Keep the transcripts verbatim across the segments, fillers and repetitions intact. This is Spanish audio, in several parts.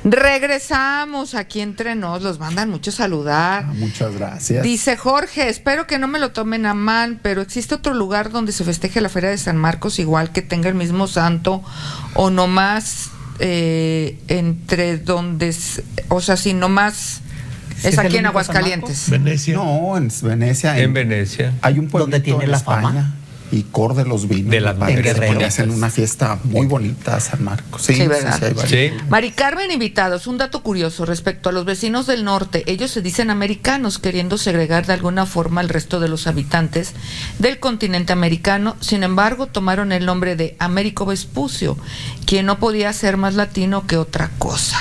Regresamos aquí entre nos, los mandan mucho saludar. Ah, muchas gracias. Dice Jorge, espero que no me lo tomen a mal, pero ¿existe otro lugar donde se festeje la Feria de San Marcos igual que tenga el mismo santo o nomás eh, entre donde, o sea, si nomás es aquí en Aguascalientes? Venecia. No, en Venecia. En, en Venecia. Hay un pueblito donde tiene en la España. fama. Y Cor de los Vinos, de las padres, Guerrero. que hacen una fiesta muy bonita a San Marcos. Sí, Sí, ¿verdad? sí, sí, Sí. Mari Carmen, invitados, un dato curioso respecto a los vecinos del norte. Ellos se dicen americanos, queriendo segregar de alguna forma al resto de los habitantes del continente americano. Sin embargo, tomaron el nombre de Américo Vespucio, quien no podía ser más latino que otra cosa.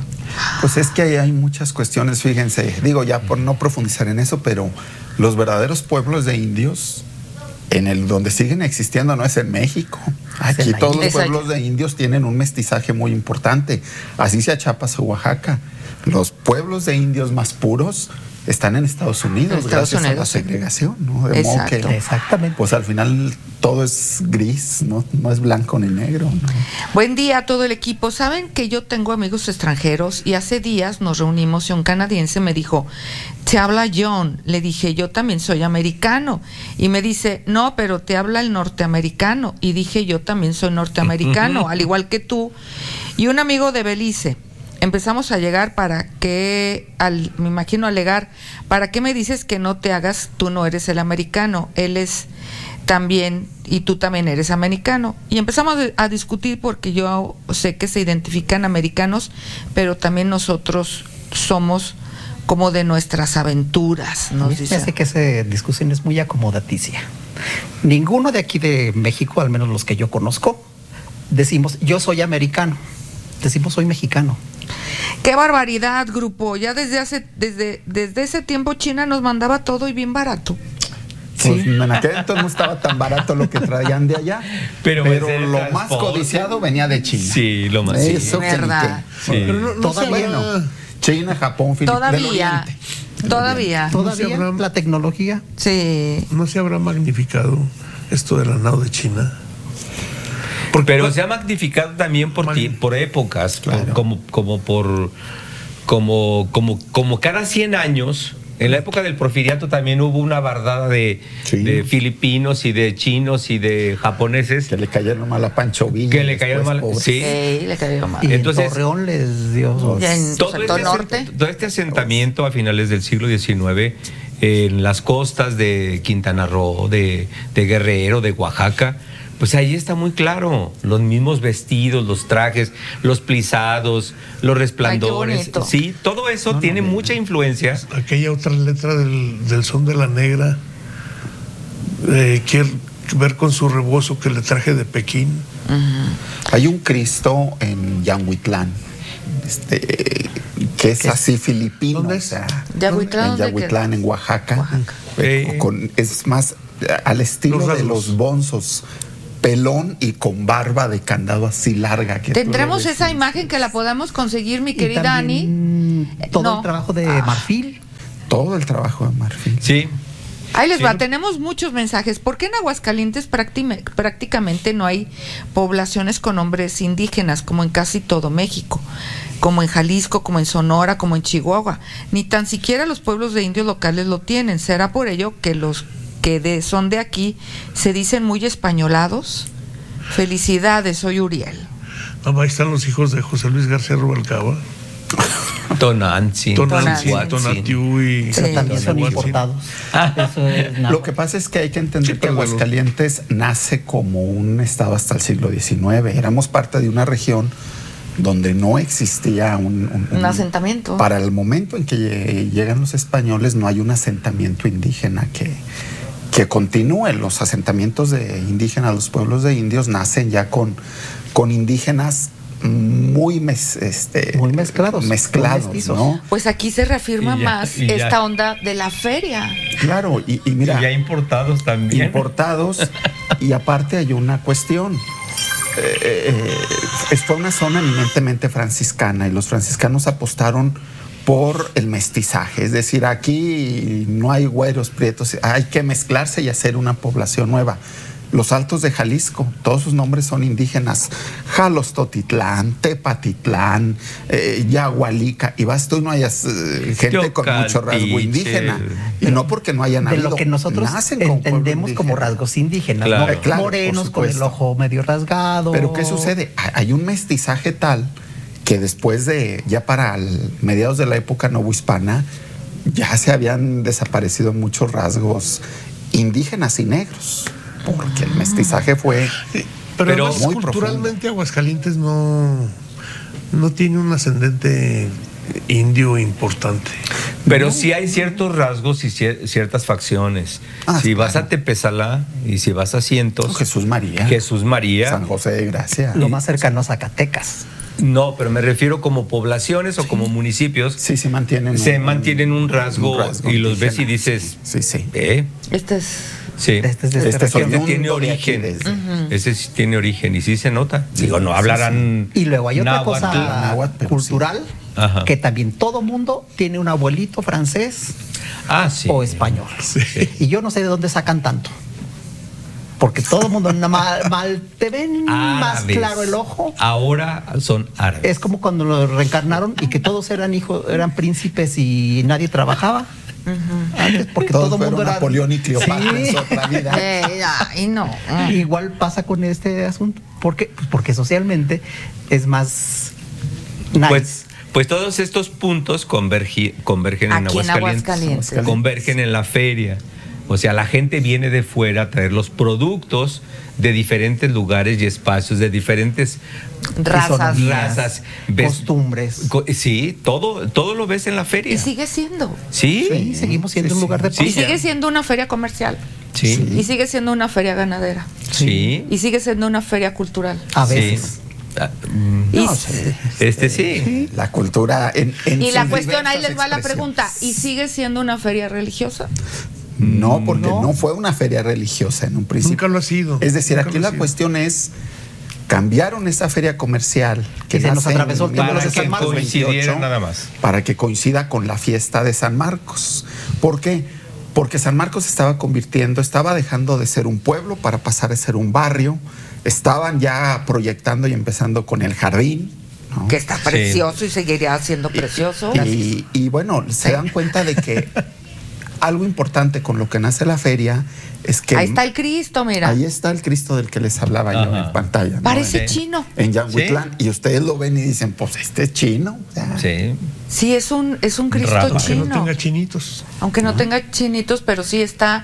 Pues es que ahí hay muchas cuestiones, fíjense, digo ya por no profundizar en eso, pero los verdaderos pueblos de indios en el donde siguen existiendo no es en México. Aquí todos los pueblos de indios tienen un mestizaje muy importante, así sea Chiapas o Oaxaca. Los pueblos de indios más puros están en Estados Unidos, Estados gracias Unidos, a la segregación, ¿no? De Exacto. modo que, Exactamente. pues al final todo es gris, no, no es blanco ni negro, ¿no? Buen día a todo el equipo. Saben que yo tengo amigos extranjeros y hace días nos reunimos y un canadiense me dijo, te habla John. Le dije, yo también soy americano. Y me dice, no, pero te habla el norteamericano. Y dije, yo también soy norteamericano, al igual que tú. Y un amigo de Belice. Empezamos a llegar para que, al, me imagino alegar, ¿para qué me dices que no te hagas? Tú no eres el americano, él es también, y tú también eres americano. Y empezamos a discutir porque yo sé que se identifican americanos, pero también nosotros somos como de nuestras aventuras. Nos Me hace que esa discusión es muy acomodaticia. Ninguno de aquí de México, al menos los que yo conozco, decimos, yo soy americano. Decimos, soy mexicano. ¡Qué barbaridad, grupo! Ya desde hace desde desde ese tiempo China nos mandaba todo y bien barato. Pues sí. En aquel entonces no estaba tan barato lo que traían de allá, pero, pero lo más codiciado venía de China. Sí, lo más. Eso, sí, verdad. Sí. Pero no, no todavía habrá, no. China, Japón, Filipinas. Todavía. Todavía. Todavía No se habrá, la tecnología. Sí. no se habrá magnificado esto de la nao de China. Porque, pero pues, se ha magnificado también por, ti, por épocas, claro. por, como, como por como, como, como cada cien años. En la época del Porfiriato también hubo una bardada de, de filipinos y de chinos y de japoneses que le cayeron mal a Pancho Villa. Que le cayeron mal, pobres. sí. Sí, le cayeron mal. Y entonces en Torreón les dio. Ya en todo, este norte. todo este asentamiento a finales del siglo diecinueve en las costas de Quintana Roo, de, de Guerrero, de Oaxaca. Pues ahí está muy claro, los mismos vestidos, los trajes, los plisados, los resplandores. Ay, qué bonito. Sí, todo eso no, tiene no, mucha influencia. Aquella otra letra del, del Son de la Negra, eh, quiere ver con su rebozo que le traje de Pekín. Uh-huh. Hay un Cristo en Yahuitlán, este, que es así filipino. ¿Dónde o es? sea, Yahuitlán, en Yahuitlán, en Oaxaca. Oaxaca. Eh, con, es más al estilo los de los bonzos. Pelón y con barba de candado así larga. Que ¿Tendremos esa imagen que la podamos conseguir, mi querida Ani? Todo No. el trabajo de Ah. marfil. Todo el trabajo de marfil. Sí. Ahí les Sí. va, tenemos muchos mensajes. ¿Por qué en Aguascalientes prácti- prácticamente no hay poblaciones con nombres indígenas, como en casi todo México? Como en Jalisco, como en Sonora, como en Chihuahua. Ni tan siquiera los pueblos de indios locales lo tienen. ¿Será por ello que los que de, son de aquí se dicen muy españolados? Felicidades, soy Uriel. Ah, ahí están los hijos de José Luis García Rubalcaba. Tonantzin, Tonantzin, Tonantzin. Tonatiu y... Sí. Pero también son Tonantzin. importados. Eso es nada. Lo que pasa es que hay que entender Sí, que pero bueno. Aguascalientes nace como un estado hasta el siglo diecinueve. Éramos parte de una región donde no existía un, un, Un asentamiento. Para el momento en que lle- llegan los españoles no hay un asentamiento indígena que, que continúe. Los asentamientos de indígenas, los pueblos de indios nacen ya con, con indígenas muy, mes, este, Muy mezclados, mezclados, muy mestizos. ¿no? Pues aquí se reafirma Y ya, más y ya. esta onda de la feria. Claro, y, y mira, Y ya importados también. importados y aparte hay una cuestión. Eh, eh, fue una zona eminentemente franciscana y los franciscanos apostaron por el mestizaje, es decir, aquí no hay güeros prietos, hay que mezclarse y hacer una población nueva. Los Altos de Jalisco, todos sus nombres son indígenas. Jalostotitlán, Tepatitlán, eh, Yagualica, y vas tú y no hayas eh, gente con mucho rasgo indígena. Y no porque no hayan de habido. lo que nosotros entendemos como rasgos indígenas, claro. ¿no? Claro, morenos con el ojo medio rasgado. Pero ¿qué sucede? Hay un mestizaje tal que después de, ya para el, mediados de la época novohispana, ya se habían desaparecido muchos rasgos indígenas y negros, porque el mestizaje fue sí, pero, pero además, muy culturalmente profundo. Aguascalientes no, no tiene un ascendente indio importante. Pero No. sí hay ciertos rasgos y cier- ciertas facciones. Ah, si vas claro. a Tepesalá y si vas a Cientos, Jesús María, Jesús María. San José de Gracia. Lo más cercano a Zacatecas. No, pero me refiero como poblaciones o como municipios. Sí, se mantienen. Se un- mantienen un rasgo, un rasgo y los ves y indígena. dices, Sí, sí. ¿eh? Este es. Sí. Este es de Este esta es región. oriundo tiene de aquí, origen. desde- Ese sí tiene origen y sí se nota. Sí, Digo, no sí, hablarán. Y luego hay otra náhuatl. cosa náhuatl, pero cultural, Ajá. que también todo mundo tiene un abuelito francés Ah, sí. o español. Y yo no sé de dónde sacan tanto. Porque todo el mundo nada más mal te ven más Árabes. claro el ojo. Ahora son árabes. Es como cuando lo reencarnaron y que todos eran hijos, eran príncipes y nadie trabajaba. Antes, porque Todos todo el mundo fueron era Napoleón y Cleopatra Sí. en su otra vida. Eh, ay, no. Mm. Igual pasa con este asunto. ¿Por qué? Pues porque socialmente es más nice. Pues, pues todos estos puntos convergi- convergen en Aquí en Aguascalientes. Aguascalientes. Convergen en la feria. O sea, la gente viene de fuera a traer los productos de diferentes lugares y espacios, de diferentes Razas. Fisonomías, razas, ves- costumbres. co- sí, todo, todo lo ves en la feria. Y sigue siendo. Sí, Sí, seguimos siendo sí, un lugar de sí. Y paso. sigue siendo una feria comercial. sí, Y sigue siendo una feria ganadera. sí. Y sigue siendo una feria cultural. A Sí. veces. Ah, mm, Y, No, sí. Este sí. La cultura en, en y la sus cuestión, ahí diversas les va la expresiones. pregunta. ¿Y sigue siendo una feria religiosa? No, porque No. no. fue una feria religiosa en un principio. Nunca lo ha sido. Es decir, Nunca aquí lo ha la sido. cuestión es, cambiaron esa feria comercial Que se nos nace en atravesó el tiempo mil Para de San que Marcos coincidiera veintiocho, nada más. para que coincida con la fiesta de San Marcos. ¿Por qué? Porque San Marcos se estaba convirtiendo, estaba dejando de ser un pueblo para pasar a ser un barrio. Estaban ya proyectando y empezando con el jardín, ¿no? Que está precioso y seguiría siendo precioso. Y, y bueno, se dan cuenta de que algo importante con lo que nace la feria es que Ahí está el Cristo, mira. ahí está el Cristo del que les hablaba yo Ajá. en pantalla, ¿no? Parece Sí. chino. En Yanguitlán. Y ustedes lo ven y dicen, pues este es chino. O sea, Sí. Sí, es un, es un Cristo Raro. Que chino. no tenga chinitos. Aunque no tenga chinitos, pero sí está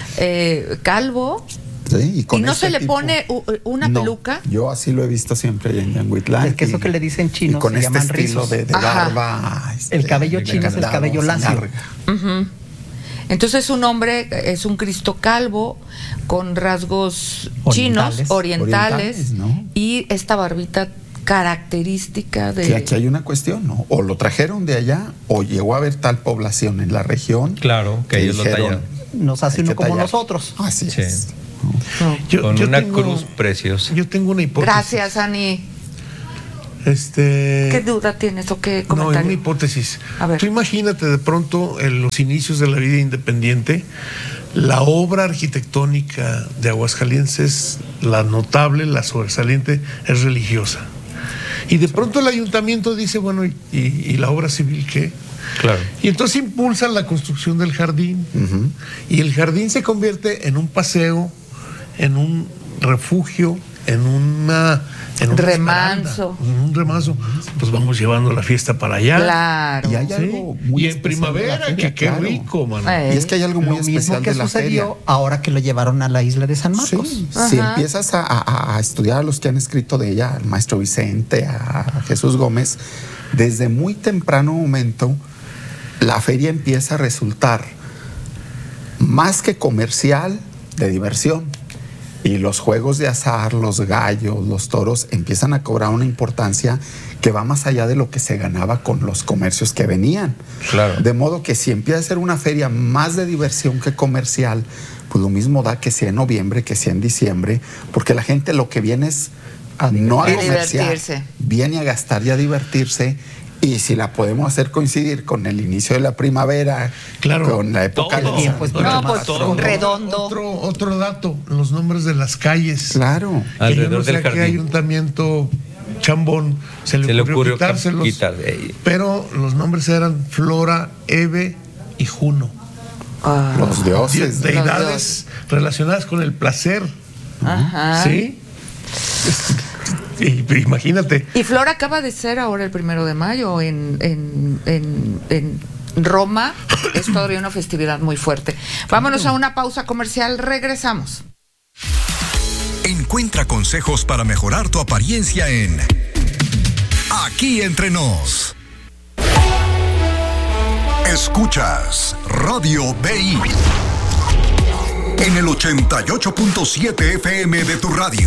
eh, calvo. sí, y, con ¿Y no ese se le tipo- pone u- una No, peluca? Yo así lo he visto siempre en Yanguitlán. Es que eso y- que le dicen chino y con se este llaman estilo rizos. de, de Ajá. barba. este, El cabello de chino es el candado, cabello se lacio. larga. Ujú. Entonces un hombre es un Cristo calvo con rasgos Orientales. chinos, orientales, Orientales, ¿no? y esta barbita característica de... Que aquí hay una cuestión, ¿no? O lo trajeron de allá o llegó a haber tal población en la región. Claro, que ellos lo tallan. Nos hace hay uno que como tallar. nosotros. Así Sí. es. No. Yo- Con yo una tengo- cruz preciosa. Yo tengo una hipótesis. Gracias, Ani. Este. ¿Qué duda tienes o qué No, es comentario? una hipótesis. A ver. Tú imagínate de pronto en los inicios de la vida independiente, la obra arquitectónica de Aguascalientes, la notable, la sobresaliente, es religiosa. Y de pronto el ayuntamiento dice, bueno, ¿y, y- y la obra civil qué? Claro. Y entonces impulsan la construcción del jardín. Ujú. Y el jardín se convierte en un paseo, en un refugio, en una... En una Remanso. esperanda, en un remanso. Pues vamos llevando la fiesta para allá. Claro. Y hay Sí. algo muy Y en especial de la primavera, feria, que qué claro. rico, mano. Eh. Y es que hay algo muy Lo mismo especial que de la sucedió feria. ahora que lo llevaron a la isla de San Marcos. Sí, Ajá. si empiezas a, a- a estudiar a los que han escrito de ella, al maestro Vicente, a Jesús Gómez, desde muy temprano momento, la feria empieza a resultar más que comercial, de diversión. Y los juegos de azar, los gallos, los toros, empiezan a cobrar una importancia que va más allá de lo que se ganaba con los comercios que venían. Claro. De modo que si empieza a ser una feria más de diversión que comercial, pues lo mismo da que sea en noviembre, que sea en diciembre, porque la gente lo que viene es A no a divertirse. comerciar, divertirse. viene a gastar y a divertirse Y si la podemos hacer coincidir con el inicio de la primavera, claro, con la época todo. de Bien, pues, No, pues todo. redondo. Otro, otro dato, los nombres de las calles. Claro. Que yo Alrededor no sé del a qué jardín. ayuntamiento chambón se le Se le ocurrió, ocurrió quitárselos. quitar, eh. Pero los nombres eran Flora, Eve y Juno. Ah, Los dioses. De- Los deidades relacionadas con el placer. ajá. ¿Sí? Y, imagínate. Y Flora acaba de ser ahora el primero de mayo en, en, en, en Roma. Es todavía una festividad muy fuerte. Vámonos a una pausa comercial. Regresamos. Encuentra consejos para mejorar tu apariencia en Aquí Entre Nos. Escuchas Radio B I en el ochenta y ocho punto siete F M de tu radio.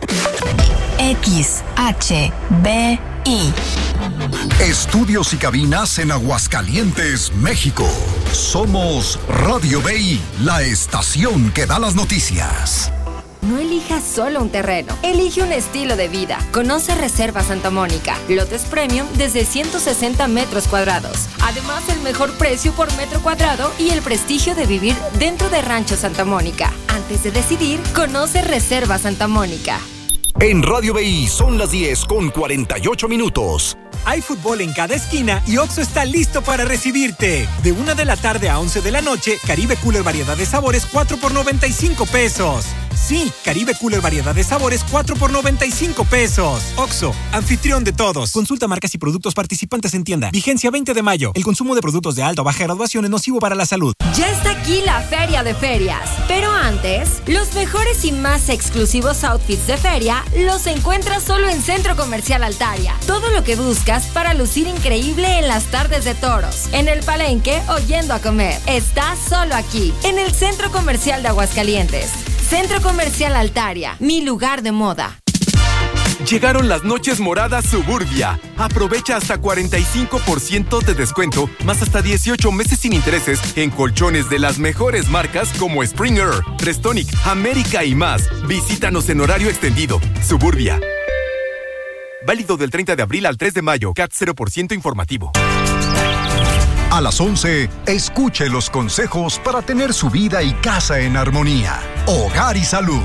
X H B I. Estudios y cabinas en Aguascalientes, México. Somos Radio B I, la estación que da las noticias. No elijas solo un terreno, elige un estilo de vida. Conoce Reserva Santa Mónica, lotes premium desde ciento sesenta metros cuadrados. Además, el mejor precio por metro cuadrado y el prestigio de vivir dentro de Rancho Santa Mónica. Antes de decidir, conoce Reserva Santa Mónica. En Radio B I son las diez con cuarenta y ocho minutos. Hay fútbol en cada esquina y Oxxo está listo para recibirte. De una de la tarde a once de la noche, Caribe Cooler variedad de sabores cuatro por noventa y cinco pesos. Sí, Caribe Cooler variedad de sabores cuatro por noventa y cinco pesos. Oxxo, anfitrión de todos. Consulta marcas y productos participantes en tienda. Vigencia veinte de mayo. El consumo de productos de alta o baja graduación es nocivo para la salud. Ya está aquí la Feria de Ferias. Pero antes, los mejores y más exclusivos outfits de feria los encuentras solo en Centro Comercial Altaria. Todo lo que buscas para lucir increíble en las tardes de toros, en el palenque o yendo a comer. Está solo aquí, en el Centro Comercial de Aguascalientes. Centro Comercial Altaria, mi lugar de moda. Llegaron las noches moradas Suburbia. Aprovecha hasta cuarenta y cinco por ciento de descuento, más hasta dieciocho meses sin intereses en colchones de las mejores marcas como Springer, Restonic, América y más. Visítanos en horario extendido. Suburbia. Válido del treinta de abril al tres de mayo. C A T cero por ciento informativo. A las once, escuche los consejos para tener su vida y casa en armonía. Hogar y salud.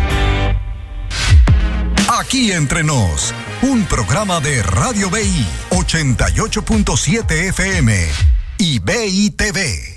Aquí Entre Nos, un programa de Radio B I ochenta y ocho punto siete F M y B I T V.